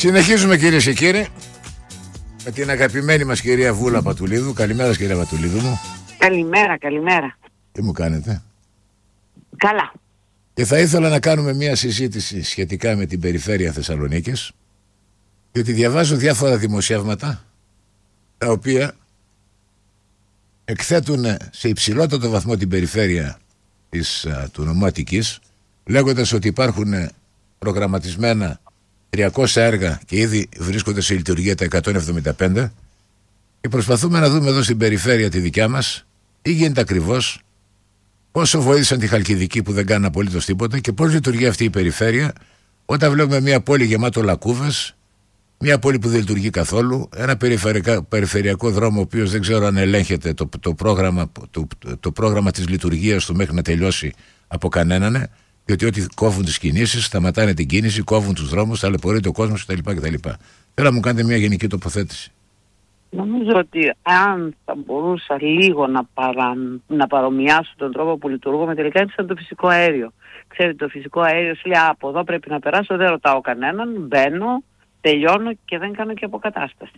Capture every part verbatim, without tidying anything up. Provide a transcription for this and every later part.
Συνεχίζουμε, κυρίες και κύριοι, με την αγαπημένη μας κυρία Βούλα Πατουλίδου. Καλημέρα, κυρία Πατουλίδου μου. Καλημέρα, καλημέρα. Τι μου κάνετε? Καλά. Και θα ήθελα να κάνουμε μια συζήτηση σχετικά με την περιφέρεια Θεσσαλονίκης, διότι διαβάζω διάφορα δημοσιεύματα τα οποία εκθέτουν σε υψηλότερο βαθμό την περιφέρεια της, α, του νομού Αττικής, λέγοντας ότι υπάρχουν προγραμματισμένα τριακόσια έργα και ήδη βρίσκονται σε λειτουργία τα εκατόν εβδομήντα πέντε, και προσπαθούμε να δούμε εδώ στην περιφέρεια τη δικιά μας τι γίνεται ακριβώς, πόσο βοήθησαν τη Χαλκιδική που δεν κάνουν απολύτως τίποτα και πώς λειτουργεί αυτή η περιφέρεια όταν βλέπουμε μια πόλη γεμάτο λακκούβες, μια πόλη που δεν λειτουργεί καθόλου, ένα περιφερειακό δρόμο ο οποίος δεν ξέρω αν ελέγχεται το, το, πρόγραμμα, το, το πρόγραμμα της λειτουργίας του μέχρι να τελειώσει από κανέναν, διότι ό,τι κόβουν τις κινήσεις, σταματάνε την κίνηση, κόβουν τους δρόμους, ταλαιπωρείται ο κόσμος κτλ. κτλ. Θέλω να μου κάνετε μια γενική τοποθέτηση. Νομίζω ότι αν θα μπορούσα λίγο να, παρα... να παρομοιάσω τον τρόπο που λειτουργούμε, τελικά είναι σαν το φυσικό αέριο. Ξέρετε, το φυσικό αέριο σου λέει από εδώ πρέπει να περάσω, δεν ρωτάω κανέναν, μπαίνω, τελειώνω και δεν κάνω και αποκατάσταση.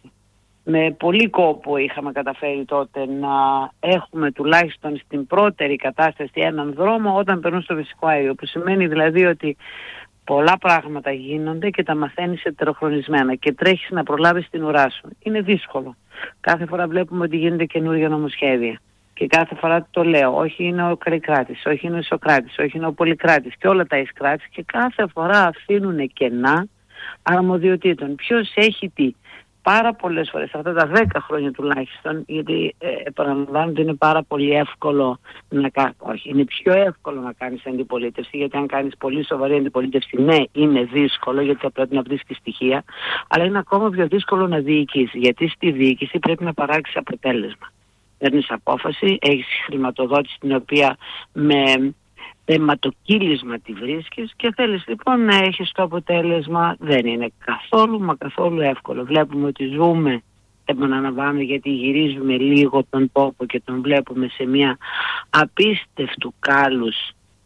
Με πολύ κόπο είχαμε καταφέρει τότε να έχουμε τουλάχιστον στην πρώτερη κατάσταση έναν δρόμο όταν περνούν στο φυσικό αέριο, που σημαίνει δηλαδή ότι πολλά πράγματα γίνονται και τα μαθαίνεις ετεροχρονισμένα και τρέχεις να προλάβεις την ουρά σου. Είναι δύσκολο. Κάθε φορά βλέπουμε ότι γίνονται καινούργια νομοσχέδια. Και κάθε φορά το λέω, όχι είναι ο Καλλικράτης, όχι είναι ο Ισοκράτης, όχι είναι ο Πολυκράτης και όλα τα Ισκράτης, και κάθε φορά αφήνουν κενά αρμοδιοτήτων. Ποιος έχει τι. Πάρα πολλές φορές, αυτά τα δέκα χρόνια τουλάχιστον, γιατί ε, επαναλαμβάνω ότι είναι πάρα πολύ εύκολο να κάνεις, όχι, είναι πιο εύκολο να κάνεις αντιπολίτευση, γιατί αν κάνεις πολύ σοβαρή αντιπολίτευση, ναι, είναι δύσκολο, γιατί θα πρέπει να βρίσκεις στοιχεία, αλλά είναι ακόμα πιο δύσκολο να διοικήσεις, γιατί στη διοίκηση πρέπει να παράξεις αποτέλεσμα. Παίρνεις απόφαση, έχεις χρηματοδότηση την οποία με αιματοκύλισμα τη βρίσκεις και θέλεις λοιπόν να έχεις το αποτέλεσμα. Δεν είναι καθόλου μα καθόλου εύκολο. Βλέπουμε ότι ζούμε, επαναλαμβάνω γιατί γυρίζουμε λίγο τον τόπο και τον βλέπουμε σε μια απίστευτου κάλους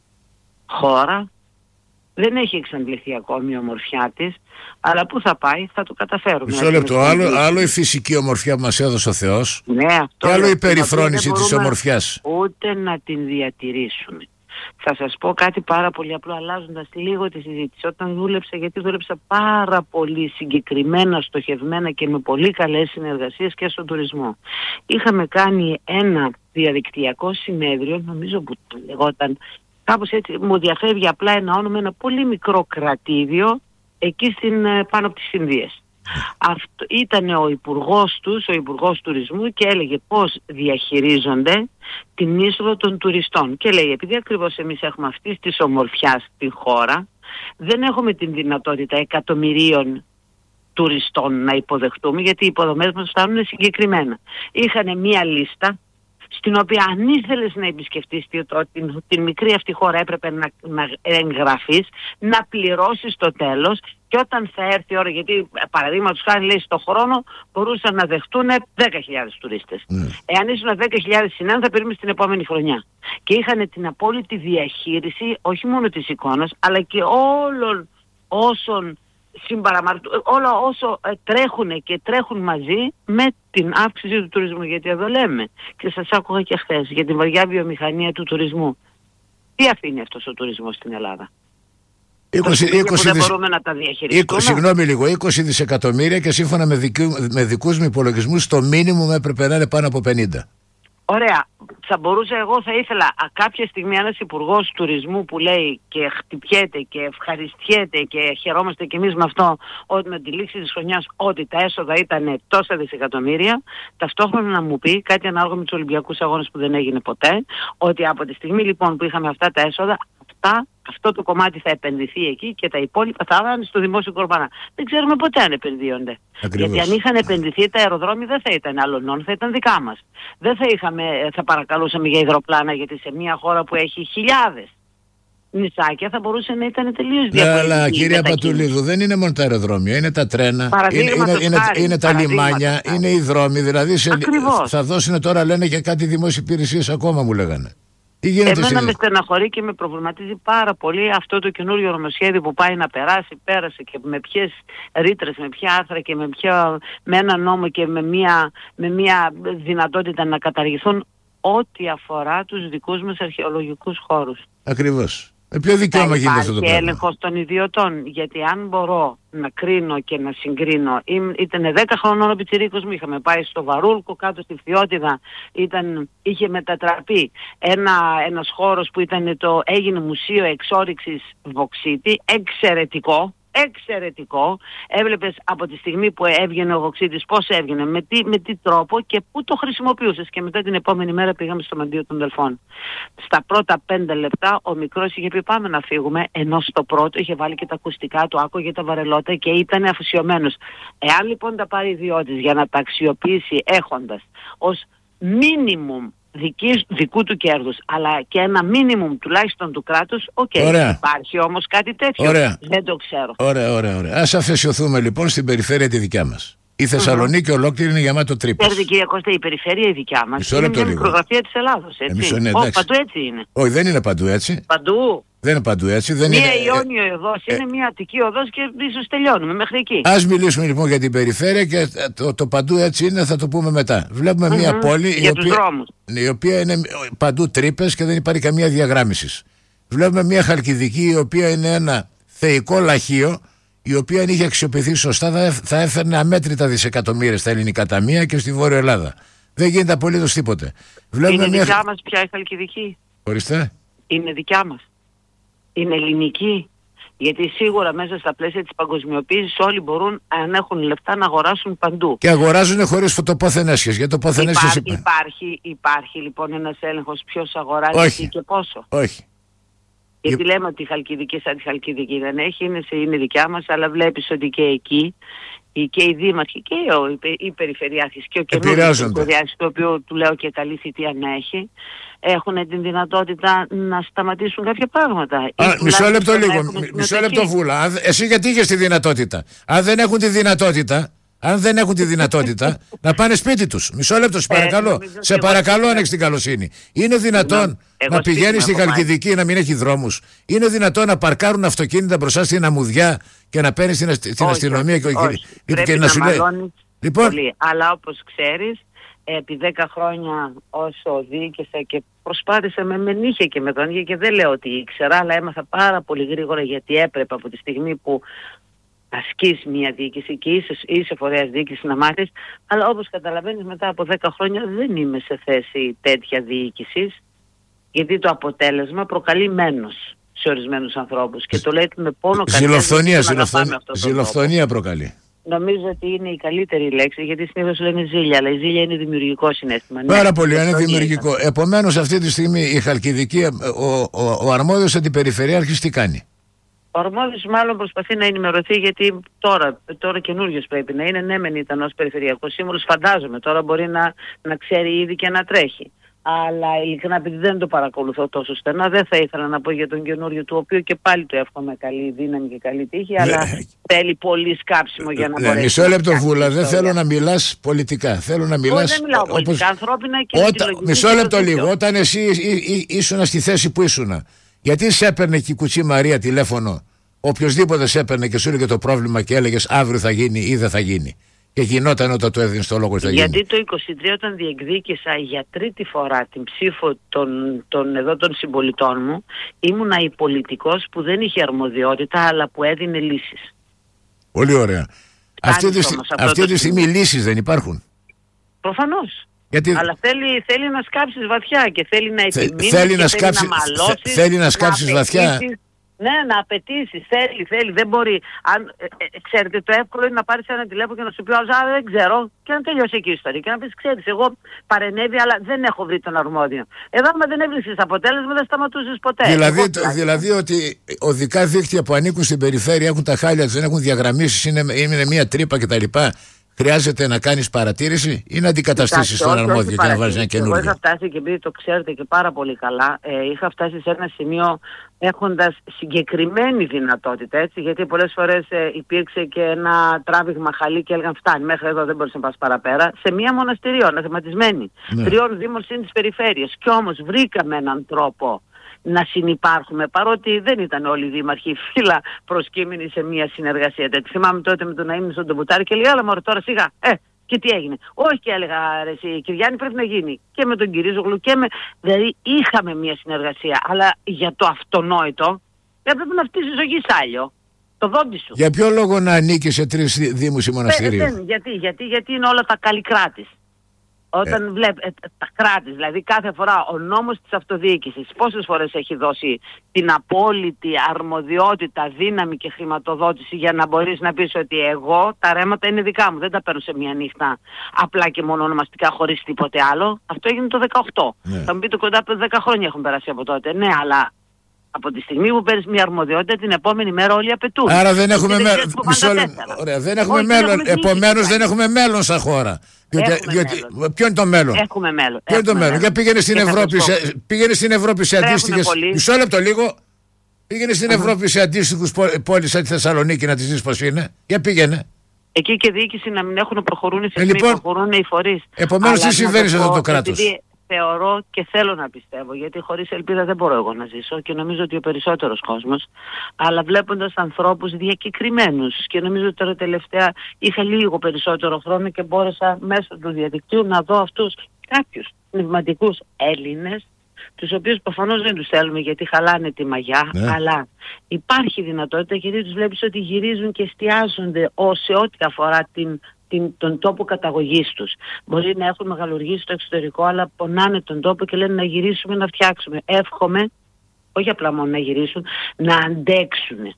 χώρα. Δεν έχει εξαντληθεί ακόμη η ομορφιά της, αλλά πού θα πάει, θα το καταφέρουμε. Μισό λεπτό, άλλο, άλλο η φυσική ομορφιά που μας έδωσε ο Θεός, ναι, αυτό και άλλο η περιφρόνηση της ομορφιάς. Ούτε να την διατηρήσουμε. Θα σας πω κάτι πάρα πολύ απλό, αλλάζοντας λίγο τη συζήτηση. Όταν δούλεψα, γιατί δούλεψα πάρα πολύ συγκεκριμένα, στοχευμένα και με πολύ καλές συνεργασίες και στον τουρισμό. Είχαμε κάνει ένα διαδικτυακό συνέδριο, νομίζω που το λεγόταν, κάπως έτσι, μου διαφεύγει απλά ένα όνομα, ένα πολύ μικρό κρατήδιο εκεί στην, πάνω από τις Ινδίες. Αυτό ήταν ο υπουργός τους, ο υπουργός τουρισμού, και έλεγε πώς διαχειρίζονται την είσοδο των τουριστών. Και λέει, επειδή ακριβώς εμείς έχουμε αυτής της ομορφιάς στην χώρα, δεν έχουμε την δυνατότητα εκατομμυρίων τουριστών να υποδεχτούμε, γιατί οι υποδομές μας φτάνουν συγκεκριμένα. Είχανε μία λίστα στην οποία αν ήθελες να επισκεφτείς την, την μικρή αυτή χώρα έπρεπε να, να εγγραφείς, να πληρώσεις το τέλος, και όταν θα έρθει η ώρα, γιατί παραδείγματος χάρη λέει στο χρόνο μπορούσαν να δεχτούν δέκα χιλιάδες τουρίστες. Mm. Εάν ήσουν δέκα χιλιάδες συνάν θα περίμενες την επόμενη χρονιά. Και είχαν την απόλυτη διαχείριση όχι μόνο της εικόνας, αλλά και όλων όσων συμπαραμαρτού, όλα όσο ε, τρέχουν και τρέχουν μαζί με την αύξηση του τουρισμού. Γιατί εδώ λέμε, και σας άκουγα και χθες, για την βαριά βιομηχανία του τουρισμού. Τι αφήνει αυτός ο τουρισμός στην Ελλάδα? είκοσι, είκοσι δεν μπορούμε να τα διαχειριστούμε. Συγγνώμη λίγο, είκοσι δισεκατομμύρια, και σύμφωνα με, δικού, με δικούς μου υπολογισμούς το μίνιμουμ έπρεπε να είναι πάνω από πενήντα. Ωραία. Θα μπορούσα, εγώ θα ήθελα α, κάποια στιγμή ένας υπουργός τουρισμού που λέει και χτυπιέται και ευχαριστιέται και χαιρόμαστε κι εμείς με αυτό, ότι με τη λήξη της χρονιάς ότι τα έσοδα ήταν τόσα δισεκατομμύρια, ταυτόχρονα να μου πει κάτι ανάλογα με τους Ολυμπιακούς Αγώνες που δεν έγινε ποτέ, ότι από τη στιγμή λοιπόν που είχαμε αυτά τα έσοδα, αυτά, αυτό το κομμάτι θα επενδυθεί εκεί και τα υπόλοιπα θα πάνε στο δημόσιο κορβανά. Δεν ξέρουμε ποτέ αν επενδύονται. Ακριβώς. Γιατί αν είχαν επενδυθεί τα αεροδρόμια δεν θα ήταν άλλων, θα ήταν δικά μας. Δεν θα, είχαμε, θα παρακαλούσαμε για υδροπλάνα, γιατί σε μια χώρα που έχει χιλιάδες νησάκια θα μπορούσε να ήταν τελείως διαφορετική. Αλλά κυρία Πατουλίδου, δεν είναι μόνο τα αεροδρόμια, είναι τα τρένα, είναι, είναι, είναι, είναι τα λιμάνια, είναι οι δρόμοι. Δηλαδή σε, θα δώσουν τώρα, λένε, και κάτι δημόσιες υπηρεσίες ακόμα, μου λέγανε. Τι γίνεται? Εμένα με στεναχωρεί και με προβληματίζει πάρα πολύ αυτό το καινούριο νομοσχέδιο που πάει να περάσει, πέρασε και με ποιες ρήτρες, με ποια άρθρα και με, ποια, με ένα νόμο και με μια, με μια δυνατότητα να καταργηθούν ό,τι αφορά τους δικούς μας αρχαιολογικούς χώρους. Ακριβώς. Με ποιο δικαίωμα γίνεται αυτό το πράγμα? Υπάρχει έλεγχος των ιδιωτών. Γιατί αν μπορώ να κρίνω και να συγκρίνω, ήταν δέκα χρονών ο πιτσιρίκος μου, είχαμε πάει στο Βαρούλκο κάτω στη Φθιώτιδα, ήταν, είχε μετατραπεί ένα, ένας χώρος που ήταν το, έγινε μουσείο εξόρυξης βωξίτη, εξαιρετικό. Εξαιρετικό. Έβλεπες από τη στιγμή που έβγαινε ο βωξίτης πώς έβγαινε, με τι, με τι τρόπο και πού το χρησιμοποιούσες. Και μετά την επόμενη μέρα πήγαμε στο Μαντίο των Δελφών. Στα πρώτα πέντε λεπτά ο μικρός είχε πει πάμε να φύγουμε, ενώ στο πρώτο είχε βάλει και τα ακουστικά του, άκουγε τα βαρελότα και ήταν αφοσιωμένος. Εάν λοιπόν τα πάρει ιδιώτης για να τα αξιοποιήσει έχοντας ως minimum Δικής, δικού του κέρδους, αλλά και ένα μίνιμουμ τουλάχιστον του κράτους, οκ. Okay. Υπάρχει όμως κάτι τέτοιο? Ωραία. Δεν το ξέρω. Ωραία, ωραία, ωραία. Ας αφαισιωθούμε λοιπόν στην περιφέρεια τη δικιά μας. Η Θεσσαλονίκη mm-hmm. ολόκληρη είναι γεμάτο τρύπες. Ξέρετε κύριε Κώστα, η περιφέρεια η δικιά μας είναι μια μικρογραφία της Ελλάδος, έτσι. Ε, ναι, Ω, παντού έτσι είναι. Όχι, δεν είναι παντού έτσι. Παντού. Δεν είναι παντού έτσι. Δεν μια είναι... Ιόνιο οδός, ε, είναι μια Αττική οδός και ίσως τελειώνουμε μέχρι εκεί. Ας μιλήσουμε λοιπόν για την περιφέρεια και το, το παντού έτσι είναι, θα το πούμε μετά. Βλέπουμε mm-hmm. μια πόλη για η τους οποία, δρόμους. η οποία είναι παντού τρύπες και δεν υπάρχει καμία διαγράμμιση. Βλέπουμε μια Χαλκιδική η οποία είναι ένα θεϊκό λαχείο, η οποία αν είχε αξιοποιηθεί σωστά θα, θα έφερνε αμέτρητα δισεκατομμύρια στα ελληνικά ταμεία και στη Βόρεια Ελλάδα. Δεν γίνεται απολύτως τίποτε. Βλέπουμε είναι μια... δικιά μας πια η Χαλκιδική. Ορίστε. Είναι δικιά μας. Είναι ελληνική. Γιατί σίγουρα μέσα στα πλαίσια της παγκοσμιοποίησης όλοι μπορούν, αν έχουν λεφτά, να αγοράσουν παντού. Και αγοράζουν χωρίς το πόθεν έσχες. Για το πόθεν έσχες υπάρχει, υπάρχει, υπάρχει λοιπόν ένας έλεγχος ποιος αγοράζει όχι, και πόσο. Όχι. Γιατί λέμε ότι η Χαλκιδική σαν τη Χαλκιδική δεν έχει, είναι, είναι δικιά μας, αλλά βλέπεις ότι και εκεί και οι δήμαρχοι και οι περιφερειάρχες και ο καινούργιος περιφερειάρχης, το οποίο του λέω και καλή θητεία να έχει, έχουν την δυνατότητα να σταματήσουν κάποια πράγματα. Α, μισό λεπτό λίγο, μισό λεπτό Βούλα. Εσύ γιατί είχες τη δυνατότητα? Αν δεν έχουν τη δυνατότητα, αν δεν έχουν τη δυνατότητα να πάνε σπίτι τους. Μισό λεπτό, σε παρακαλώ. Ε, σε παρακαλώ αν έχεις την καλοσύνη. Είναι δυνατόν να, να πηγαίνεις στη Χαλκιδική να μην έχει δρόμους? Είναι δυνατόν να παρκάρουν αυτοκίνητα μπροστά στην αμμουδιά και να παίρνεις την, αστυ, την αστυνομία όχι, και, όχι. και, Πρέπει και να, να σου λέει. Λοιπόν, πολύ. Αλλά όπως ξέρεις, επί δέκα χρόνια όσο διοίκησα και προσπάθησα με, με νύχια και με τον ίδιο και δεν λέω ότι ήξερα, αλλά έμαθα πάρα πολύ γρήγορα γιατί έπρεπε από τη στιγμή που ασκείς μια διοίκηση και είσαι, είσαι φορέας διοίκηση να μάθεις, αλλά όπως καταλαβαίνεις μετά από δέκα χρόνια δεν είμαι σε θέση τέτοια διοίκησης, γιατί το αποτέλεσμα προκαλεί μένος σε ορισμένους ανθρώπους και το λέτε με πόνο κανένας. Ζηλοφθονία, ζηλοφθονία, ζηλοφθονία προκαλεί. Νομίζω ότι είναι η καλύτερη λέξη, γιατί συνήθως λένε ζήλια, αλλά η ζήλια είναι δημιουργικό συναίσθημα. Πάρα ναι, πολύ, είναι δημιουργικό. Επομένως αυτή τη στιγμή η Χαλκιδική, ο, ο, ο αρμόδιος αντιπεριφερειάρχης τι κάνει? Ο αρμόδιος μάλλον προσπαθεί να ενημερωθεί, γιατί τώρα, τώρα καινούριος πρέπει να είναι. Ναι, μεν ήταν ως περιφερειακός σύμβουλος, φαντάζομαι. Τώρα μπορεί να, να ξέρει ήδη και να τρέχει. Αλλά ειλικρινά, επειδή δεν το παρακολουθώ τόσο στενά, δεν θα ήθελα να πω για τον καινούριο, του οποίου και πάλι του εύχομαι καλή δύναμη και καλή τύχη, ναι, αλλά θέλει πολύ σκάψιμο για να ναι, μπορέσει. Μισό λεπτό Βούλα, δεν θέλω να μιλάς πολιτικά. Θέλω να μιλάς. Δεν μιλάω πολιτικά, όπως... ανθρώπινα και Όταν... Μισό λεπτό λίγο, όταν εσύ ήσουν στη θέση που ήσουν, γιατί σε έπαιρνε και η Κουτσή Μαρία τηλέφωνο, οποιοσδήποτε σε έπαιρνε και σου έλεγε το πρόβλημα και έλεγες αύριο θα γίνει ή δεν θα γίνει? Και γινόταν όταν το έδινε το λόγο θα γίνει. Γιατί το είκοσι τρία όταν διεκδίκησα για τρίτη φορά την ψήφο των, των, εδώ των συμπολιτών μου, ήμουνα η πολιτικός που δεν είχε αρμοδιότητα αλλά που έδινε λύσεις. Πολύ ωραία. Αυτή τη, αυτή τη στιγμή λύσεις δεν υπάρχουν? Προφανώς. Γιατί... Αλλά θέλει, θέλει να σκάψεις βαθιά και θέλει να επιμείνεις, θέλει να, θέλει σκάψει, να μαλώσεις, θε, θέλει να σκάψεις να βαθιά. Ναι, να απαιτήσεις, θέλει, θέλει, δεν μπορεί. Αν, ε, ε, ξέρετε, το εύκολο είναι να πάρεις ένα τηλέφωνο και να σου πει «Α, δεν ξέρω» και να τελειώσει εκεί η ιστορία. Και να πεις, ξέρεις, εγώ παρενέβη, αλλά δεν έχω βρει τον αρμόδιο. Εδώ, άμα δεν έβρισκες αποτέλεσμα, δεν σταματούσες ποτέ. Δηλαδή, εγώ, το, δηλαδή ότι οδικά δίκτυα που ανήκουν στην περιφέρεια έχουν τα χάλια τους, δεν έχουν διαγραμμίσεις, είναι, είναι μια τρύπα κτλ. χρειάζεται να κάνεις παρατήρηση ή να αντικαταστήσεις τον αρμόδιο και να βάλεις ένα καινούργιο? Εγώ είχα φτάσει, και επειδή το ξέρετε και πάρα πολύ καλά, ε, είχα φτάσει σε ένα σημείο έχοντας συγκεκριμένη δυνατότητα, έτσι, γιατί πολλές φορές ε, υπήρξε και ένα τράβηγμα χαλί και έλεγαν φτάνει, μέχρι εδώ δεν μπορείς να πας παραπέρα, σε μία μοναστηριό, αναθεματισμένη, ναι. τριών δήμων συν της περιφέρειας. Κι όμως βρήκαμε έναν τρόπο να συνυπάρχουμε, παρότι δεν ήταν όλοι οι δήμαρχοι φύλλα προσκύμενοι σε μια συνεργασία τέτοια. Θυμάμαι τότε με τον Ναΐμνη στον Τομπουτάρη και έλεγα, αλλά μωρέ τώρα σιγά, ε, και τι έγινε? Όχι, και έλεγα, ρε εσύ, Κυριάννη, πρέπει να γίνει. Και με τον Κυρίζογλου και με... Δηλαδή είχαμε μια συνεργασία, αλλά για το αυτονόητο έπρεπε να φτύσεις ζωή σάλιο. Το δόντι σου. Για ποιο λόγο να ανήκει σε τρεις δήμους ή μοναστηρίου? Ε, γιατί, γιατί, γιατί είναι όλα τα καλλικράτης. Όταν ε. βλέπει ε, τα κράτη, δηλαδή κάθε φορά ο νόμος της αυτοδιοίκησης πόσες φορές έχει δώσει την απόλυτη αρμοδιότητα, δύναμη και χρηματοδότηση για να μπορείς να πεις ότι εγώ τα ρέματα είναι δικά μου, δεν τα παίρνω σε μια νύχτα απλά και μόνο ονομαστικά χωρίς τίποτε άλλο. Αυτό έγινε το δεκαοκτώ. Ναι. Θα μου πείτε κοντά από δέκα χρόνια έχουν περάσει από τότε. Ναι, αλλά από τη στιγμή που παίρνεις μια αρμοδιότητα, την επόμενη μέρα όλοι απαιτούν. Άρα δεν έχουμε μέλλον. Ωραία, δεν έχουμε μέλλον. Επομένως δεν έχουμε μέλλον σαν χώρα. Διότι, διότι, ποιο είναι το μέλλον? Έχουμε μέλλον. Ποιο είναι το μέλλον? Για πήγαινε στην Ευρώπη σε, πήγαινε στην Ευρώπη σε αντίστοιχες. Μισό λεπτό λίγο. Πήγαινε στην Ευρώπη σε αντίστοιχους πόλεις σαν τη Θεσσαλονίκη να τις δεις πως είναι. Για πήγαινε. Εκεί και διοίκηση να μην έχουν προχωρούν οι θεσμοί, λοιπόν, προχωρούν οι φορείς. Επομένως τι συμβαίνει σε αυτό το κράτος? Θεωρώ και θέλω να πιστεύω, γιατί χωρίς ελπίδα δεν μπορώ εγώ να ζήσω και νομίζω ότι ο περισσότερος κόσμος, αλλά βλέποντας ανθρώπους διακεκριμένους, και νομίζω ότι τώρα τελευταία είχα λίγο περισσότερο χρόνο και μπόρεσα μέσω του διαδικτύου να δω αυτούς κάποιους πνευματικούς Έλληνες, τους οποίους προφανώς δεν τους θέλουμε γιατί χαλάνε τη μαγιά, ναι. αλλά υπάρχει δυνατότητα, γιατί τους βλέπεις ότι γυρίζουν και εστιάζονται σε ό,τι αφορά την Την, τον τόπο καταγωγής τους. Μπορεί να έχουν μεγαλουργήσει στο εξωτερικό, αλλά πονάνε τον τόπο και λένε να γυρίσουμε, να φτιάξουμε. Εύχομαι, όχι απλά μόνο να γυρίσουν, να αντέξουν.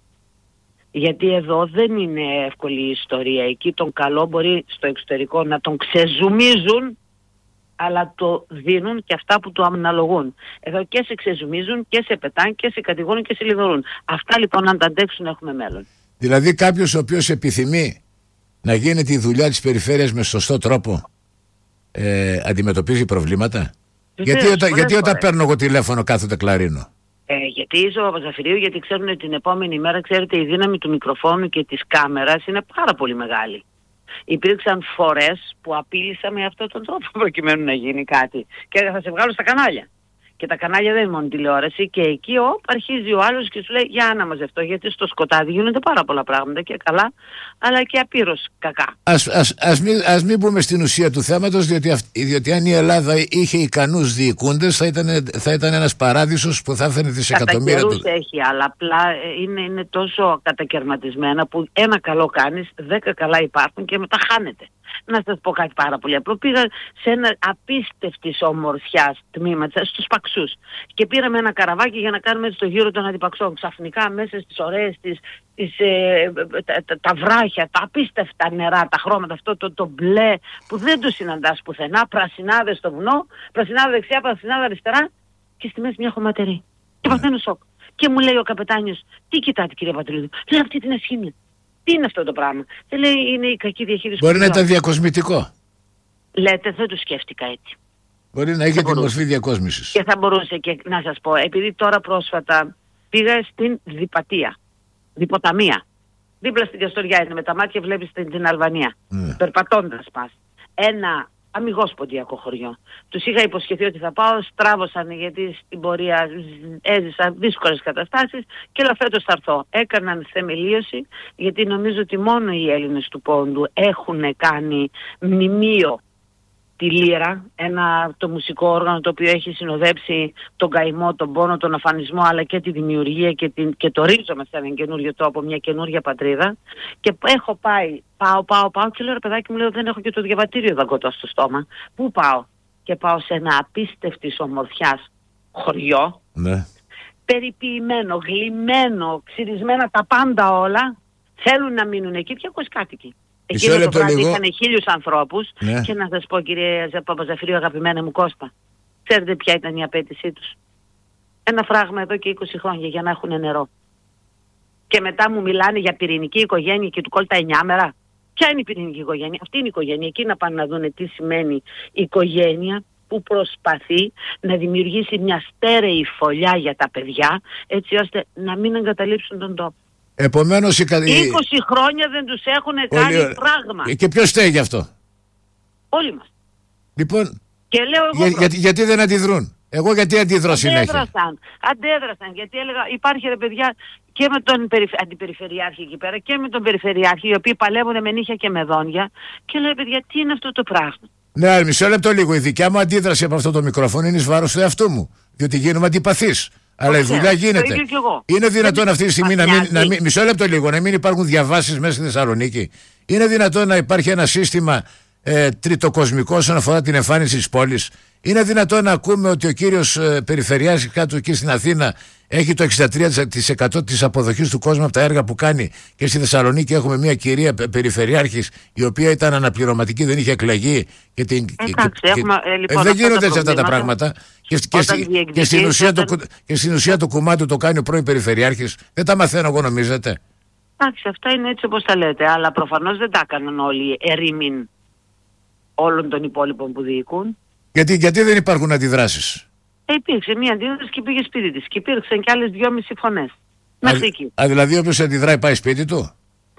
Γιατί εδώ δεν είναι εύκολη η ιστορία. Εκεί τον καλό μπορεί στο εξωτερικό να τον ξεζουμίζουν, αλλά το δίνουν και αυτά που του αναλογούν. Εδώ και σε ξεζουμίζουν και σε πετάνε και σε κατηγορούν και σε λιδωρούν. Αυτά λοιπόν αν τα αντέξουν έχουμε μέλλον. Δηλαδή κάποιος ο οποίος επιθυμεί να γίνει τη δουλειά της περιφέρειας με σωστό τρόπο, ε, αντιμετωπίζει προβλήματα. Βεβαίως, γιατί όταν, γιατί όταν παίρνω εγώ τηλέφωνο κάθονται κλαρίνο? Ε, γιατί είσαι ο Παπαζαφυρίου, γιατί ξέρουν ότι την επόμενη μέρα, ξέρετε, η δύναμη του μικροφόνου και της κάμερας είναι πάρα πολύ μεγάλη. Υπήρξαν φορές που απείλησα με αυτόν τον τρόπο προκειμένου να γίνει κάτι. Και θα σε βγάλω στα κανάλια. Και τα κανάλια δεν είναι μόνο τηλεόραση, και εκεί ο, αρχίζει ο άλλος και σου λέει για να μαζευτώ, γιατί στο σκοτάδι γίνονται πάρα πολλά πράγματα και καλά, αλλά και απείρως κακά. Ας, ας, ας, μην, ας μην μπούμε στην ουσία του θέματος, διότι, διότι αν η Ελλάδα είχε ικανούς διοικούντες θα ήταν, θα ήταν ένας παράδεισος που θα έφερε δισεκατομμύρια του. Κατά καιρούς έχει, αλλά απλά είναι, είναι τόσο κατακαιρματισμένα που ένα καλό κάνεις, δέκα καλά υπάρχουν και μετά χάνεται. Να σας πω κάτι πάρα πολύ απλό. Πήγα σε ένα απίστευτης ομορφιάς τμήμα, στους Παξούς, και πήραμε ένα καραβάκι για να κάνουμε έτσι το γύρο των Αντιπαξών. Ξαφνικά μέσα στις ωραίες τις, τις, ε, τα, τα, τα βράχια, τα απίστευτα νερά, τα χρώματα, αυτό το, το μπλε που δεν το συναντάς πουθενά, πρασινάδες στο βουνό, πρασινάδα δεξιά, πρασινάδα αριστερά, και στη μέση μια χωματερή. Και παθαίνω σοκ. Και μου λέει ο καπετάνιος, τι κοιτάτε κύριε Πατρίδου? Λέει αυτή την ασχήμια. Τι είναι αυτό το πράγμα? Δεν λέει είναι η κακή διαχείριση. Μπορεί να ήταν διακοσμητικό. Λέτε, δεν το σκέφτηκα έτσι. Μπορεί να είχε την μορφή διακόσμησης. Και θα μπορούσε, και να σας πω, επειδή τώρα πρόσφατα πήγα στην Διπατία, Διποταμία. Δίπλα στην Καστοριά είναι, με τα μάτια βλέπεις την, την Αλβανία. Mm. Περπατώντας πας. Ένα αμιγώς ποντιακό χωριό. Τους είχα υποσχεθεί ότι θα πάω, στράβωσαν γιατί στην πορεία έζησα δύσκολες καταστάσεις και λέω φέτος θα έρθω. Έκαναν θεμελίωση, γιατί νομίζω ότι μόνο οι Έλληνες του Πόντου έχουν κάνει μνημείο τη Λύρα, ένα, το μουσικό όργανο το οποίο έχει συνοδέψει τον καημό, τον πόνο, τον αφανισμό, αλλά και τη δημιουργία και, την, και το ρίζωμα σε έναν καινούριο τόπο, μια καινούργια πατρίδα. Και έχω πάει, πάω, πάω, πάω και λέω ρε παιδάκι μου, λέω δεν έχω και το διαβατήριο δαγκωτό στο στόμα. Πού πάω? Και πάω σε ένα απίστευτης ομορφιάς χωριό, ναι. περιποιημένο, γλυμμένο, ξυρισμένα τα πάντα όλα. Θέλουν να μείνουν εκεί διακόσιοι κάτοικοι. Εκείνο το βράδυ λίγο... είχαν χίλιους ανθρώπους, ναι. Και να σας πω κύριε Παπαζαφυρίου, αγαπημένα μου Κώστα, ξέρετε ποια ήταν η απέτησή τους? Ένα φράγμα εδώ και είκοσι χρόνια για να έχουν νερό. Και μετά μου μιλάνε για πυρηνική οικογένεια και του κόλτα εννιά μέρα. Ποια είναι η πυρηνική οικογένεια? Αυτή είναι η οικογένεια. Εκεί να πάνε να δουν τι σημαίνει οικογένεια που προσπαθεί να δημιουργήσει μια στέρεη φωλιά για τα παιδιά, έτσι ώστε να μην εγκαταλείψουν τον τόπο. Επομένως, η... είκοσι χρόνια δεν τους έχουν κάνει Όλοι... πράγμα. Και ποιος φταίει γι' αυτό? Όλοι μας. Λοιπόν, και λέω εγώ για, για, γιατί δεν αντιδρούν? Εγώ γιατί αντιδρώ συνέχεια? Αντέδρασαν, αντέδρασαν, γιατί έλεγα υπάρχει ρε παιδιά και με τον αντιπεριφερειάρχη εκεί πέρα και με τον περιφερειάρχη, οι οποίοι παλεύουν με νύχια και με δόντια, και λέω παιδιά τι είναι αυτό το πράγμα? Ναι, μισό λεπτό λίγο. Η δικιά μου αντίδραση από αυτό το μικρόφωνο είναι εις βάρος του εαυτού μου. Διότι γίνομαι αντιπαθής. Αλλά η δουλειά γίνεται. Είναι δυνατόν αυτή τη στιγμή να μην, να μην. Μισό λεπτό λίγο, να μην υπάρχουν διαβάσεις μέσα στη Θεσσαλονίκη? Είναι δυνατόν να υπάρχει ένα σύστημα ε, τριτοκοσμικό όσον αφορά την εμφάνιση της πόλης? Είναι δυνατόν να ακούμε ότι ο κύριος ε, Περιφερειάρχης κάτω εκεί στην Αθήνα έχει το εξήντα τρία τοις εκατό της αποδοχής του κόσμου από τα έργα που κάνει, και στη Θεσσαλονίκη έχουμε μια κυρία Περιφερειάρχης η οποία ήταν αναπληρωματική, δεν είχε εκλεγεί και την... Εντάξει, και, έχουμε, ε, λοιπόν, ε, δεν γίνονται έτσι αυτά τα πράγματα. Και, και, στη, και, στην ουσία όταν... το, και στην ουσία το κομμάτι το κάνει ο πρώην Περιφερειάρχης. Δεν τα μαθαίνω εγώ, νομίζετε? Εντάξει, αυτά είναι έτσι όπως τα λέτε, αλλά προφανώς δεν τα έκαναν όλοι ερήμην όλων των υπόλοιπων που διοικούν. Γιατί, γιατί δεν υπάρχουν αντιδράσεις? Ε, υπήρξε μία αντίδραση και πήγε σπίτι της. Και υπήρξαν και άλλες δυόμιση φωνές. Μέχρι εκεί. Α, δηλαδή όποιος αντιδράει πάει σπίτι του?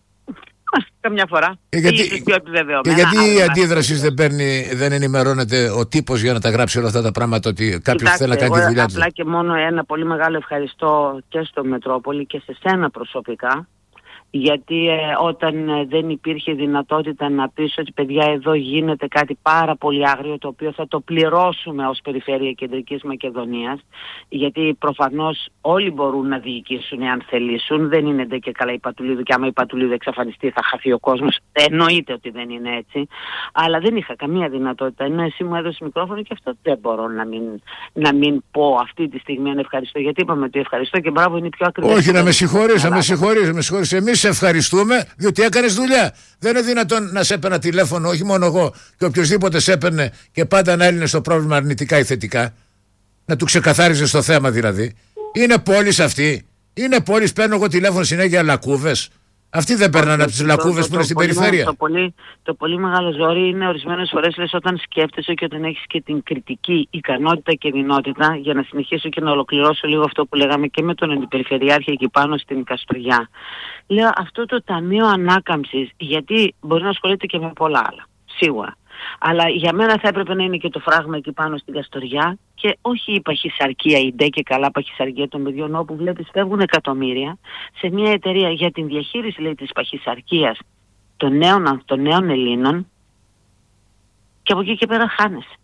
Καμιά φορά. Και γιατί, και γιατί η αντίδραση δεν, παίρνει, δεν ενημερώνεται ο τύπος για να τα γράψει όλα αυτά τα πράγματα, ότι κάποιος θέλει να κάνει τη δουλειά του? Απλά και μόνο ένα πολύ μεγάλο ευχαριστώ και στο Μετρόπολη και σε σένα προσωπικά, γιατί ε, όταν ε, δεν υπήρχε δυνατότητα να πεις ότι παιδιά εδώ γίνεται κάτι πάρα πολύ άγριο, το οποίο θα το πληρώσουμε ως Περιφέρεια Κεντρικής Μακεδονίας, γιατί προφανώς όλοι μπορούν να διοικήσουν εάν θελήσουν, δεν είναι ντε και καλά η Πατουλίδου, και άμα η Πατουλίδου εξαφανιστεί θα χαθεί ο κόσμος, εννοείται ότι δεν είναι έτσι, αλλά δεν είχα καμία δυνατότητα, ενώ εσύ μου έδωσες μικρόφωνο και αυτό δεν μπορώ να μην, να μην πω αυτή τη στιγμή αν ευχαριστώ, γιατί είπαμε ότι ευχαριστώ και μπράβο είναι πιο ακριβές. Όχι, να με συγχωρείς, να με συγχωρείς, με συγχωρείς. Εμείς σε ευχαριστούμε διότι έκανες δουλειά. Δεν είναι δυνατόν να σε έπαιρνα τηλέφωνο, όχι μόνο εγώ, και οποιοδήποτε σε έπαιρνε και πάντα να έλυνε στο πρόβλημα αρνητικά ή θετικά. Να του ξεκαθάριζε το θέμα δηλαδή. Είναι πόλεις αυτή. Είναι πόλεις, παίρνω εγώ τηλέφωνο συνέχεια λακκούβες. Αυτοί δεν παίρνανε από τις λακκούβες που είναι στην περιφέρεια. Το πολύ, το πολύ μεγάλο ζόρι είναι ορισμένες φορές λες όταν σκέφτεσαι και όταν έχεις και την κριτική ικανότητα και δυνότητα, για να συνεχίσω και να ολοκληρώσω λίγο αυτό που λέγαμε και με τον Αντιπεριφερειάρχη εκεί πάνω στην Καστοριά. Λέω αυτό το Ταμείο Ανάκαμψης, γιατί μπορεί να ασχολείται και με πολλά άλλα, σίγουρα. Αλλά για μένα θα έπρεπε να είναι και το φράγμα εκεί πάνω στην Καστοριά και όχι η παχυσαρκία, η ντε και καλά παχυσαρκία των παιδιών, όπου βλέπεις φεύγουν εκατομμύρια σε μια εταιρεία για την διαχείριση, λέει, της παχυσαρκίας των νέων, των νέων Ελλήνων, και από εκεί και πέρα χάνεσαι.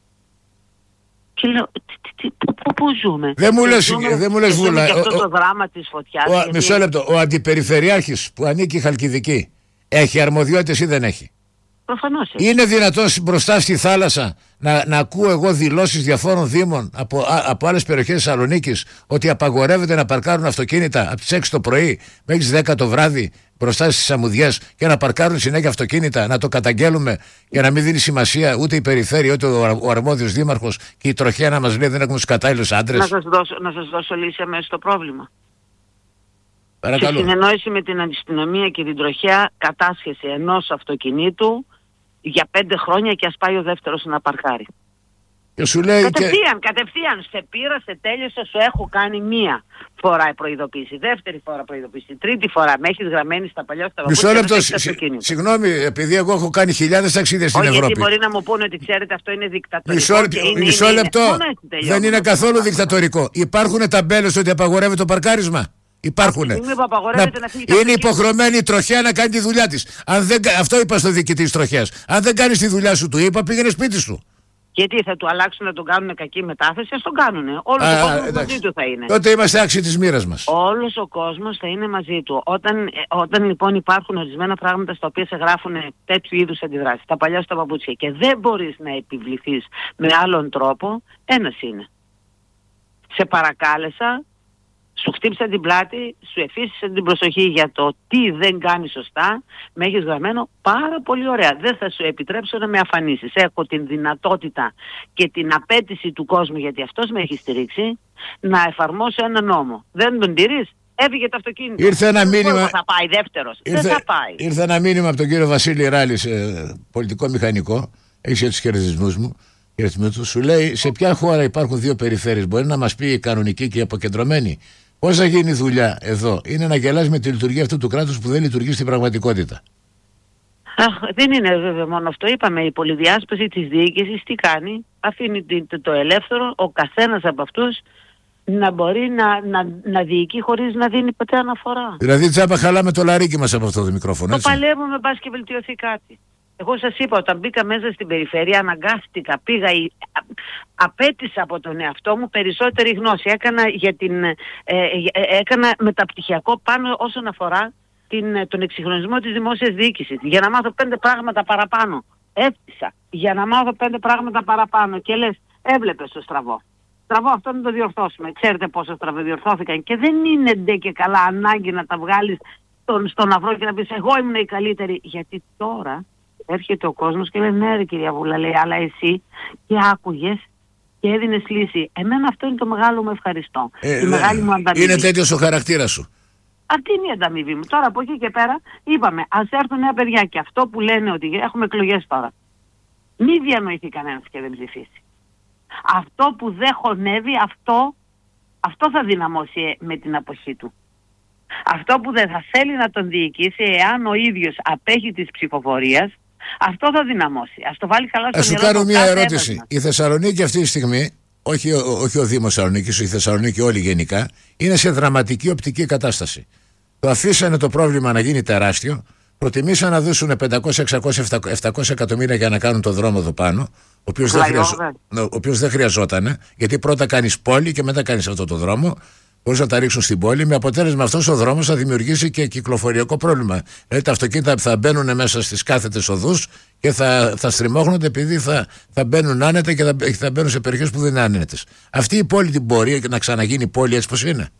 Και λέω, πού ζούμε? Δεν μου λες, δεν μου λες Βούλα. Και αυτό το δράμα της φωτιάς. Ο, γιατί... Μισό λεπτό. Ο Αντιπεριφερειάρχης που ανήκει η Χαλκιδική έχει αρμοδιότητες ή δεν έχει? Προφανώς. Είναι δυνατόν μπροστά στη θάλασσα να, να ακούω εγώ δηλώσεις διαφόρων δήμων από, από άλλες περιοχές της Θεσσαλονίκης ότι απαγορεύεται να παρκάρουν αυτοκίνητα από τις έξι το πρωί μέχρι τις δέκα το βράδυ μπροστά στις αμμουδιές και να παρκάρουν συνέχεια αυτοκίνητα, να το καταγγέλουμε για να μην δίνει σημασία ούτε η περιφέρεια ούτε ο, ο αρμόδιος δήμαρχος και η τροχιά να μας λέει δεν έχουμε τους κατάλληλους άντρες? Να σας δώσω, να σας δώσω λύση αμέσως στο πρόβλημα. Παρακαλώ. Σε συνεννόηση με την αστυνομία και την τροχιά, κατάσχεση ενός αυτοκινήτου για πέντε χρόνια και ας πάει ο δεύτερος να παρκάρει. Και σου λέει κατευθείαν, και... κατευθείαν, σε πήρα, σε τέλειωσα, σου έχω κάνει μία φορά προειδοποίηση, δεύτερη φορά προειδοποίηση, τρίτη φορά, με έχεις γραμμένη στα παλιά στα παπούτσια. Μισό λεπτό, σ, συγγνώμη, επειδή εγώ έχω κάνει χιλιάδες ταξίδια στην Όχι, Ευρώπη. Γιατί μπορεί να μου πούνε ότι ξέρετε αυτό είναι δικτατορικό. Μισό, και είναι, μισό είναι, λεπτό, είναι, δεν είναι καθόλου δικτατορικό. Υπάρχουν ταμπέλες ότι απαγορεύεται το παρκάρισμα? Υπάρχουν. Είναι υποχρεωμένη η τροχιά να κάνει τη δουλειά της. Αν δεν... Αυτό είπα στο διοικητή της τροχιάς. Αν δεν κάνεις τη δουλειά σου, του είπα, πήγαινε σπίτι σου. Γιατί θα του αλλάξουν να τον κάνουν κακή μετάθεση? Ας τον κάνουνε. Όλος Α, ο κόσμος εντάξει. μαζί του θα είναι. Τότε είμαστε άξιοι της μοίρας μας. Όλος ο κόσμος θα είναι μαζί του. Όταν, όταν λοιπόν υπάρχουν ορισμένα πράγματα στα οποία σε γράφουν τέτοιου είδους αντιδράσεις, τα παλιά στα παπούτσια, και δεν μπορείς να επιβληθείς με άλλον τρόπο, ένας είναι. Σε παρακάλεσα, σου χτύπησα την πλάτη, σου εφίσησα την προσοχή για το τι δεν κάνει σωστά, με έχεις γραμμένο πάρα πολύ ωραία. Δεν θα σου επιτρέψω να με αφανίσεις. Έχω την δυνατότητα και την απέτηση του κόσμου, γιατί αυτός με έχει στηρίξει, να εφαρμόσω ένα νόμο. Δεν τον τηρείς, Έφυγε το αυτοκίνητο. Ήρθε ένα μήνυμα. Θα πάει δεύτερος. Ήρθε, δεν θα πάει. Ήρθε ένα μήνυμα από τον κύριο Βασίλη Ράλη, ε, πολιτικό μηχανικό. Έχει για τους χαιρετισμούς μου. Του, σου λέει σε ποια χώρα υπάρχουν δύο περιφέρειες. Μπορεί να μας πει η κανονική και η αποκεντρωμένη. Πώς θα γίνει η δουλειά εδώ? Είναι να γελάς με τη λειτουργία αυτού του κράτους που δεν λειτουργεί στην πραγματικότητα. Αχ, δεν είναι βέβαια μόνο αυτό. Είπαμε, η πολυδιάσπαση της διοίκησης τι κάνει? Αφήνει το ελεύθερο ο καθένας από αυτούς να μπορεί να, να, να διοικεί χωρίς να δίνει ποτέ αναφορά. Δηλαδή τσάπα χαλάμε το λαρίκι μας από αυτό το μικρόφωνο, έτσι. Το παλεύουμε, μπας και βελτιωθεί κάτι. Εγώ σας είπα, όταν μπήκα μέσα στην περιφέρεια, αναγκάστηκα, πήγα, ή, α, απέτησα από τον εαυτό μου περισσότερη γνώση. Έκανα, για την, ε, ε, έκανα μεταπτυχιακό πάνω όσον αφορά την, τον εξυγχρονισμό της δημόσιας διοίκησης. Για να μάθω πέντε πράγματα παραπάνω. Έφτιασα για να μάθω πέντε πράγματα παραπάνω. Και λες, έβλεπες το στραβό. Στραβό αυτό να το διορθώσουμε. Ξέρετε πόσο στραβοδιορθώθηκαν. Και δεν είναι ντε και καλά ανάγκη να τα βγάλεις στον, στον αυρό και να πεις εγώ ήμουν η καλύτερη. Γιατί τώρα έρχεται ο κόσμος και λέει ναι ρε κυρία Βούλα, λέει, αλλά εσύ και άκουγες και έδινες λύση. Εμένα αυτό είναι το μεγάλο μου ευχαριστώ. Ε, η μεγάλη μου ανταμοιβή. Είναι τέτοιος ο χαρακτήρας σου. Αυτή είναι η ανταμοιβή μου. Τώρα από εκεί και πέρα είπαμε ας έρθουν νέα παιδιά και αυτό που λένε ότι έχουμε εκλογές τώρα. Μη διανοηθεί κανένας και δεν ψηφίσει. Αυτό που δεν χωνεύει, αυτό, αυτό θα δυναμώσει με την αποχή του. Αυτό που δεν θα θέλει να τον διοικήσει, εάν ο ίδιος απέχει της ψηφοφορίας, αυτό θα δυναμώσει. Ας το βάλει καλά στο μυαλό. Ας σου κάνω μια ερώτηση. Έβασμα. Η Θεσσαλονίκη αυτή τη στιγμή, όχι, όχι ο Δήμος Θεσσαλονίκης, η Θεσσαλονίκη όλη γενικά, είναι σε δραματική οπτική κατάσταση. Το αφήσανε το πρόβλημα να γίνει τεράστιο, προτιμήσαν να δώσουν πεντακόσια, εξακόσια, επτακόσια εκατομμύρια για να κάνουν το δρόμο εδώ πάνω, ο οποίος δεν, χρειαζο... δεν χρειαζόταν, γιατί πρώτα κάνεις πόλη και μετά κάνεις αυτό το δρόμο. Μπορείς να τα ρίξουν στην πόλη, με αποτέλεσμα αυτός ο δρόμος θα δημιουργήσει και κυκλοφοριακό πρόβλημα. Δηλαδή τα αυτοκίνητα θα μπαίνουν μέσα στις κάθετες οδούς και θα, θα στριμώχνονται επειδή θα, θα μπαίνουν άνετα και θα, θα μπαίνουν σε περιοχές που δεν είναι άνετες. Αυτή η πόλη την μπορεί να ξαναγίνει πόλη έτσι πως είναι?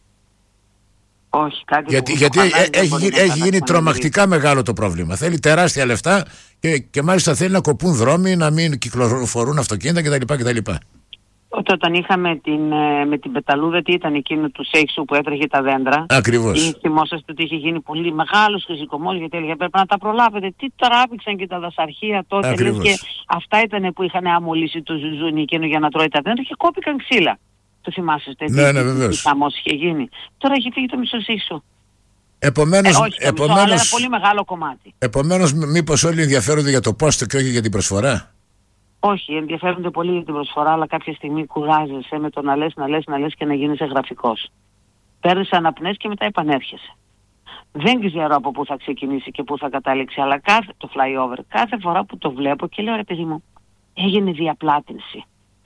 Όχι, κάτι γιατί, που γιατί έχει, έχει, έχει γίνει τρομακτικά μεγάλο το πρόβλημα. Θέλει τεράστια λεφτά και, και μάλιστα θέλει να κοπούν δρόμοι, να μην κυκλοφορούν αυτοκίνητα κτλ. κτλ. Όταν είχαμε την, με την πεταλούδα, τι ήταν εκείνο του Σέιξου που έτρεχε τα δέντρα. Ακριβώς. Θυμόσαστε ότι είχε γίνει πολύ μεγάλος χρησικομός, γιατί έλεγε πρέπει να τα προλάβετε. Τι τράβηξαν και τα δασαρχεία τότε. Λες, και αυτά ήταν που είχαν αμολύσει το ζουζούνι εκείνο για να τρώει τα δέντρα και κόπηκαν ξύλα. Το θυμάσαστε? Ναι, ναι, βεβαίως. Τι χαμός είχε γίνει. Τώρα έχει φύγει το μισό Σέιξου. Επομένως, ε, όχι, το επομένως, μισό, αλλά ένα πολύ μεγάλο κομμάτι. Επομένως, μήπως όλοι ενδιαφέρονται για το πόστο και όχι για την προσφορά? Όχι, ενδιαφέρονται πολύ για την προσφορά, αλλά κάποια στιγμή κουράζεσαι με το να λες, να λες, να λες και να γίνεσαι γραφικός. Παίρνεις αναπνές και μετά επανέρχεσαι. Δεν ξέρω από πού θα ξεκινήσει και πού θα καταλήξει, αλλά κάθε, το flyover, κάθε φορά που το βλέπω και λέω ρε παιδί μου, έγινε διαπλάτηση.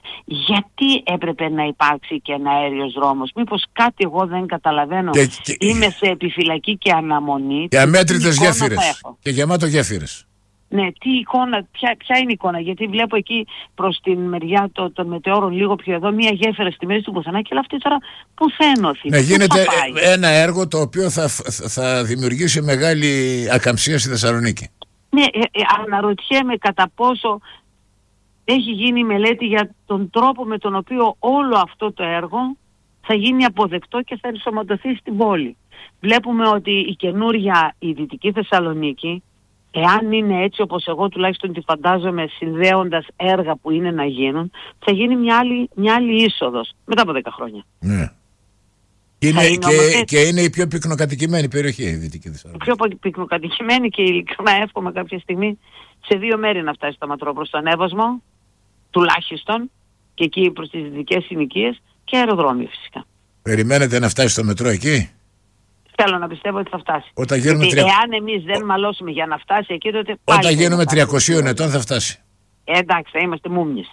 Γιατί έπρεπε να υπάρξει και ένα αέριος δρόμος? Μήπως κάτι εγώ δεν καταλαβαίνω? Και, και, Είμαι σε επιφυλακή και αναμονή. Και αμέτρητες γέφυρες. Και γεμάτο γέφυρες. Ναι, τι εικόνα, ποια, ποια είναι η εικόνα? Γιατί βλέπω εκεί προς την μεριά των το μετεώρων λίγο πιο εδώ μία γέφυρα στη μέση του πουθενά και αυτή τώρα πού θα ενωθεί? Ναι, γίνεται ένα έργο το οποίο θα, θα δημιουργήσει μεγάλη ακαμψία στη Θεσσαλονίκη. Ναι, ε, ε, αναρωτιέμαι κατά πόσο έχει γίνει μελέτη για τον τρόπο με τον οποίο όλο αυτό το έργο θα γίνει αποδεκτό και θα ενσωματωθεί στην πόλη. Βλέπουμε ότι η καινούρια η Δυτική Θεσσαλονίκη, εάν είναι έτσι όπως εγώ τουλάχιστον τη φαντάζομαι, συνδέοντας έργα που είναι να γίνουν, θα γίνει μια άλλη, μια άλλη είσοδος μετά από δέκα χρόνια. Ναι. Είναι, είναι και, και είναι η πιο πυκνοκατοικημένη περιοχή η Δυτική Θεσσαλονίκη. Η πιο πυκνοκατοικημένη και ειλικρινά εύχομαι κάποια στιγμή σε δύο μέρη να φτάσει το μετρό, προς τον Εύωσμο τουλάχιστον και εκεί προς τις δυτικές συνοικίες και αεροδρόμιο φυσικά. Περιμένετε να φτάσει το μετρό εκεί? Θέλω να πιστεύω ότι θα φτάσει. Όταν γίνουμε τρια... Εάν εμείς δεν μαλώσουμε για να φτάσει εκεί, τότε πάλι όταν γίνουμε τριακοσίων ετών θα φτάσει. Ε, εντάξει, θα είμαστε μούμιες.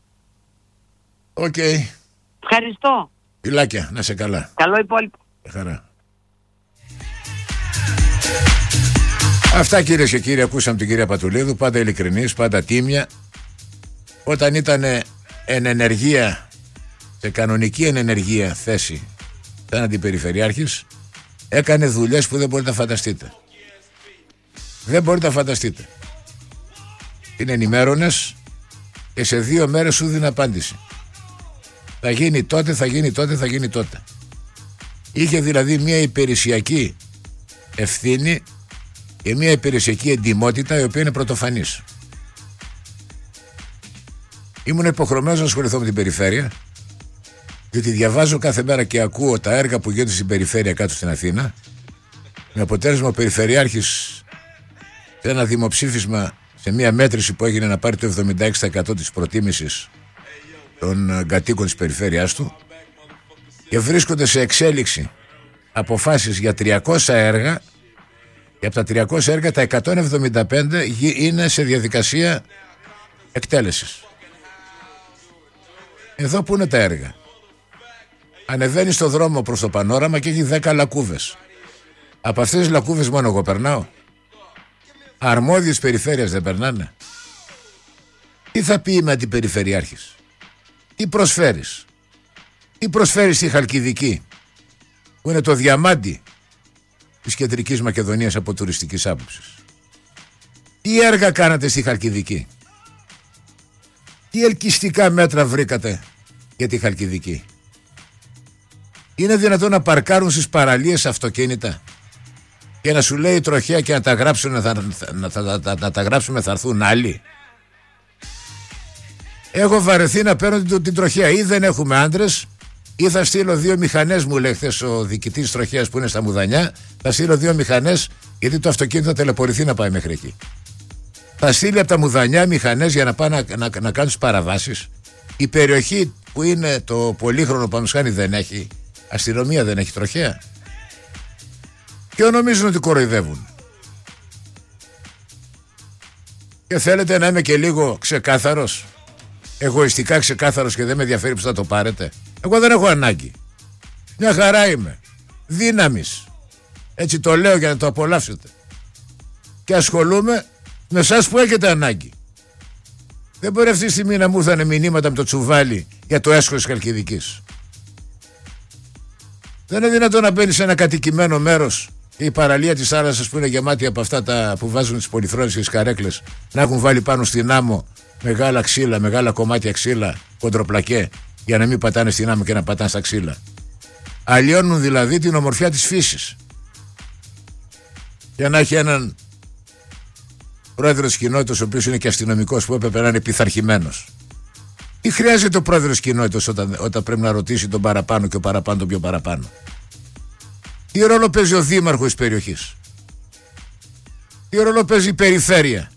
Οκ. Okay. Ευχαριστώ. Φιλάκια, να σε καλά. Καλό υπόλοιπο. Χαρά. Αυτά κυρίες και κύριοι, ακούσαμε την κυρία Πατουλίδου, πάντα ειλικρινής, πάντα τίμια. Όταν ήταν εν ενεργεία, σε κανονική εν ενεργεία θέση σαν αντιπεριφερειάρχης, έκανε δουλειές που δεν μπορείτε να φανταστείτε. Δεν μπορείτε να φανταστείτε. Είναι ενημέρωνες και σε δύο μέρες σου δίνει απάντηση. Θα γίνει τότε, θα γίνει τότε, θα γίνει τότε. Είχε δηλαδή μια υπηρεσιακή ευθύνη και μια υπηρεσιακή εντιμότητα η οποία είναι πρωτοφανής. Ήμουν υποχρεωμένος να ασχοληθώ με την περιφέρεια, διότι διαβάζω κάθε μέρα και ακούω τα έργα που γίνονται στην περιφέρεια κάτω στην Αθήνα, με αποτέλεσμα ο Περιφερειάρχης σε ένα δημοψήφισμα, σε μια μέτρηση που έγινε, να πάρει το εβδομήντα έξι τοις εκατό της προτίμησης των κατοίκων της περιφέρειάς του, και βρίσκονται σε εξέλιξη αποφάσεις για τριακόσια έργα, και από τα τριακόσια έργα τα εκατόν εβδομήντα πέντε είναι σε διαδικασία εκτέλεσης. Εδώ που είναι τα έργα? Ανεβαίνει στο δρόμο προς το Πανόραμα και έχει δέκα λακκούβες. Από αυτές τις λακκούβες μόνο εγώ περνάω? Αρμόδιες περιφέρειας δεν περνάνε? Τι θα πει με αντιπεριφερειάρχης? Τι προσφέρεις? Τι προσφέρεις στη Χαλκιδική, που είναι το διαμάντι της Κεντρικής Μακεδονίας από τουριστικής άποψης? Τι έργα κάνατε στη Χαλκιδική? Τι ελκυστικά μέτρα βρήκατε για τη Χαλκιδική? Είναι δυνατόν να παρκάρουν στις παραλίες αυτοκίνητα και να σου λέει η τροχέα και να τα γράψουν, θα, να, θα, θα, να τα γράψουμε θα έρθουν άλλοι? Έχω βαρεθεί να παίρνω την, την τροχέα. Ή δεν έχουμε άντρες, ή θα στείλω δύο μηχανές, μου λέει χθες ο διοικητής τροχέας που είναι στα Μουδανιά. Θα στείλω δύο μηχανές, γιατί το αυτοκίνητο θα τελεπορηθεί να πάει μέχρι εκεί. Θα στείλει από τα Μουδανιά μηχανές για να πάνε να, να, να κάνουν τις παραβάσεις. Η περιοχή που είναι το πολύχρονο Πανουσχάνη δεν έχει αστυνομία, δεν έχει τροχέα. Και νομίζουν ότι κοροϊδεύουν. Και θέλετε να είμαι και λίγο ξεκάθαρος, εγωιστικά ξεκάθαρος, και δεν με ενδιαφέρει που θα το πάρετε? Εγώ δεν έχω ανάγκη. Μια χαρά είμαι. Δύναμης. Έτσι το λέω για να το απολαύσετε. Και ασχολούμαι με εσάς που έχετε ανάγκη. Δεν μπορεί αυτή τη στιγμή να μου ήρθανε μηνύματα με το τσουβάλι για το έσχος της Χαλκιδικής. Δεν είναι δυνατόν να μπαίνει σε ένα κατοικημένο μέρος και η παραλία της θάλασσας που είναι γεμάτη από αυτά τα που βάζουν τις πολυθρόνες και τις καρέκλες να έχουν βάλει πάνω στην άμμο μεγάλα ξύλα, μεγάλα κομμάτια ξύλα, κοντροπλακέ, για να μην πατάνε στην άμμο και να πατάνε στα ξύλα. Αλλοιώνουν δηλαδή την ομορφιά της φύσης. Για να έχει έναν πρόεδρο της κοινότητας, ο οποίος είναι και αστυνομικός, που έπρεπε να είναι πειθαρχημένος. Τι χρειάζεται ο πρόεδρος της κοινότητας όταν, όταν πρέπει να ρωτήσει τον παραπάνω και ο παραπάνω τον πιο παραπάνω? Τι ρόλο παίζει ο δήμαρχος της περιοχής? Τι ρόλο παίζει η περιφέρεια?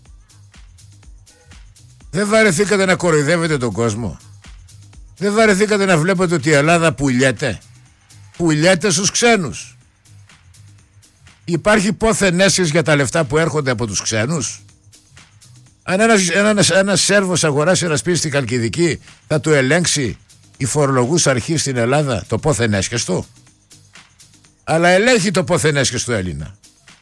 Δεν βαρεθήκατε να κοροϊδεύετε τον κόσμο? Δεν βαρεθήκατε να βλέπετε ότι η Ελλάδα πουλιέται? Πουλιέται στους ξένους. Υπάρχει πόθεν αίσθηση για τα λεφτά που έρχονται από τους ξένους? Αν ένας, ένας, ένας Σέρβος αγοράσει ένα σπίτι στη Χαλκιδική, θα του ελέγξει η φορολογούσα αρχή στην Ελλάδα το πόθεν έσχεστο? Αλλά ελέγχει το πόθεν έσχεστο Έλληνα.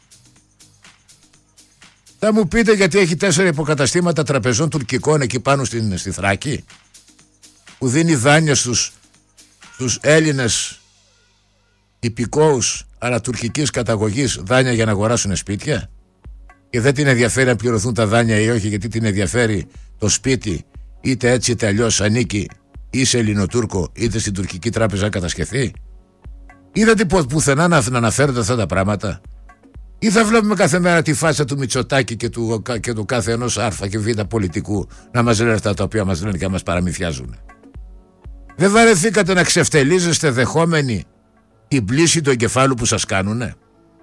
Θα μου πείτε γιατί έχει τέσσερα υποκαταστήματα τραπεζών τουρκικών εκεί πάνω στην, στη Θράκη, που δίνει δάνεια στους, στους Έλληνες υπηκόους αλλά τουρκικής καταγωγής, δάνεια για να αγοράσουν σπίτια, και δεν την ενδιαφέρει αν πληρωθούν τα δάνεια ή όχι, γιατί την ενδιαφέρει το σπίτι, είτε έτσι είτε αλλιώς ανήκει ή σε Ελληνοτούρκο είτε στην τουρκική τράπεζα κατασκευή? Είδατε πουθενά να αναφέρονται αυτά τα πράγματα? Ή θα βλέπουμε κάθε μέρα τη φάτσα του Μητσοτάκη και του, και του κάθε ενός Α και Β πολιτικού να μας λένε αυτά τα οποία μας λένε και να μας παραμυθιάζουν? Δεν βαρεθήκατε να ξεφτελίζεστε δεχόμενοι την πλήση του εγκεφάλου που σας κάνουνε?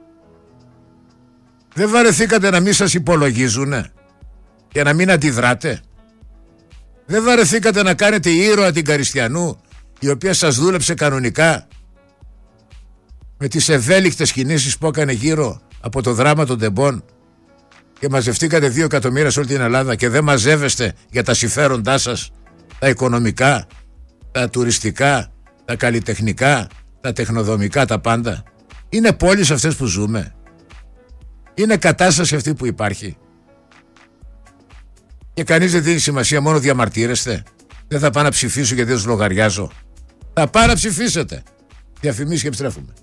Δεν βαρεθήκατε να μην σας υπολογίζουνε και να μην αντιδράτε? Δεν βαρεθήκατε να κάνετε ήρωα την Καριστιανού, η οποία σας δούλεψε κανονικά με τις ευέλικτες κινήσεις που έκανε γύρω από το δράμα των τεμπών, και μαζευτήκατε δύο εκατομμύρια σε όλη την Ελλάδα και δεν μαζεύεστε για τα συμφέροντά σας, τα οικονομικά, τα τουριστικά, τα καλλιτεχνικά, τα τεχνοδομικά, τα πάντα? Είναι πόλεις αυτές που ζούμε? Είναι κατάσταση αυτή που υπάρχει? Και κανείς δεν δίνει σημασία, μόνο διαμαρτύρεστε? Δεν θα πάω να ψηφίσω γιατί δεν τους λογαριάζω? Θα πάω να ψηφίσετε. Διαφημίσεις και επιστρέφουμε.